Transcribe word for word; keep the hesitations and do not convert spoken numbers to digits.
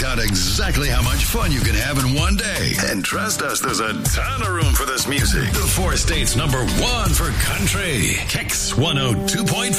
out exactly how much fun you can have in one day. And trust us, there's a ton of room for this music. The four states number one for country. Kicks one oh two point five.